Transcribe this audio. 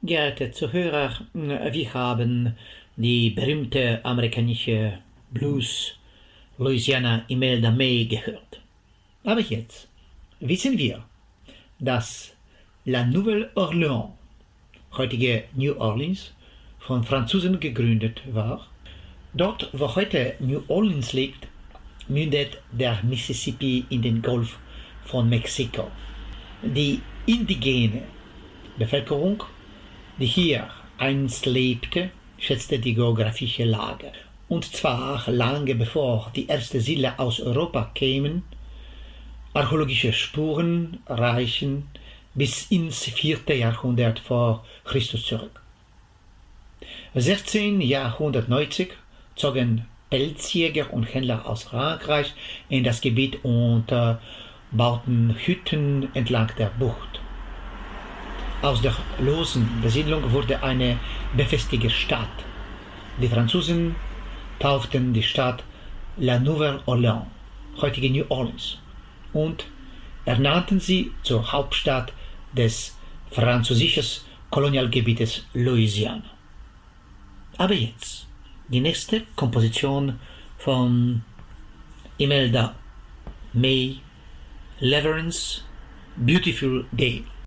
Geehrte Zuhörer, wir haben die berühmte amerikanische Blues Louisiana Imelda May gehört. Aber jetzt wissen wir, dass La Nouvelle-Orléans, heutige New Orleans, von Franzosen gegründet war. Dort, wo heute New Orleans liegt, mündet der Mississippi in den Golf von Mexiko. Die indigene Bevölkerung, die hier einst lebte, schätzte die geografische Lage. Und zwar lange bevor die ersten Siedler aus Europa kämen. Archäologische Spuren reichen bis ins 4. Jahrhundert vor Christus zurück. 1690 zogen Pelzjäger und Händler aus Frankreich in das Gebiet und bauten Hütten entlang der Bucht. Aus der losen Besiedlung wurde eine befestigte Stadt. Die Franzosen tauften die Stadt La Nouvelle-Orléans, heutige New Orleans, und ernannten sie zur Hauptstadt des französischen Kolonialgebietes Louisiana. Aber jetzt die nächste Komposition von Imelda May, Leverence's Beautiful Day.